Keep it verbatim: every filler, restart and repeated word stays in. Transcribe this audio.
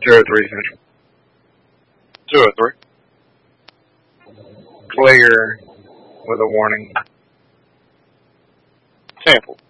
two oh three Central. two oh three. Clear with a warning. Sample.